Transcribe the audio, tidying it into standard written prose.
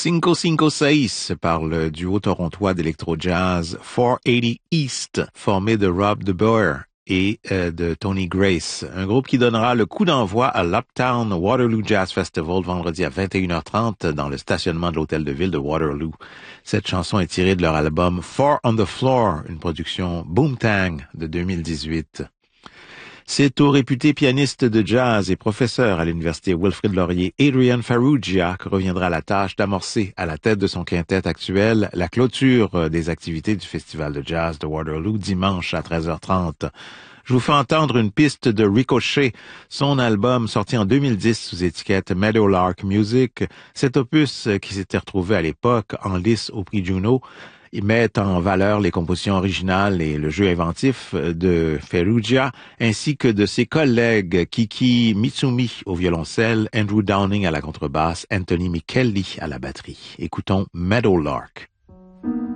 Cinco Cinco Seis par le duo torontois d'électro-jazz 480 East, formé de Rob DeBoer et de Tony Grace. Un groupe qui donnera le coup d'envoi à l'Uptown Waterloo Jazz Festival vendredi à 21h30 dans le stationnement de l'hôtel de ville de Waterloo. Cette chanson est tirée de leur album Four on the Floor, une production Boomtang de 2018. C'est au réputé pianiste de jazz et professeur à l'université Wilfrid Laurier, Adrian Farrugia, que reviendra la tâche d'amorcer à la tête de son quintet actuel la clôture des activités du Festival de jazz de Waterloo dimanche à 13h30. Je vous fais entendre une piste de Ricochet, son album sorti en 2010 sous étiquette Meadowlark Music. Cet opus qui s'était retrouvé à l'époque en lice au prix Juno, il met en valeur les compositions originales et le jeu inventif de Farrugia, ainsi que de ses collègues Kiki Mitsumi au violoncelle, Andrew Downing à la contrebasse, Anthony Michelli à la batterie. Écoutons Meadowlark.